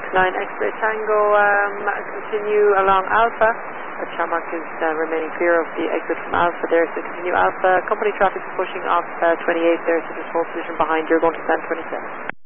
9 X-ray Tango, continue along Alpha. Tarmac is remaining clear of the exit from Alpha there, so continue Alpha. Company traffic is pushing off 28 there, so just hold position behind. You're going to stand 27.